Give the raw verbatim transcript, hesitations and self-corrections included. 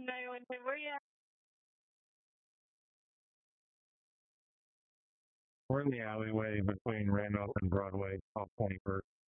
nine one five, where you at? We're in the alleyway between Randolph and Broadway off twenty-first.